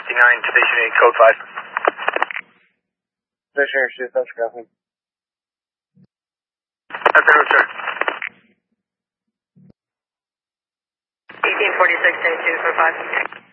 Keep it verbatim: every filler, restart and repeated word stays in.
fifty-nine, Station eight, Code five. Station eight, that's Kathleen. Afternoon, sir. eighteen forty-six, Day two, Code five.